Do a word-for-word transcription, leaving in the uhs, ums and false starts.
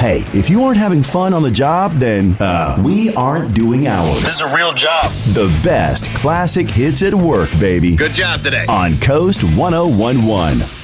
hey, if you aren't having fun on the job, then uh, we aren't doing ours. This is a real job. The best classic hits at work, baby. Good job today. On Coast one oh one one.